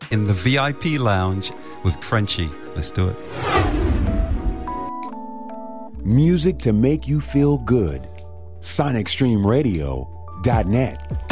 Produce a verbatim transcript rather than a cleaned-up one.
in the V I P lounge with Frenchie. Let's do it. Music to make you feel good. Sonic Stream Radio dot net.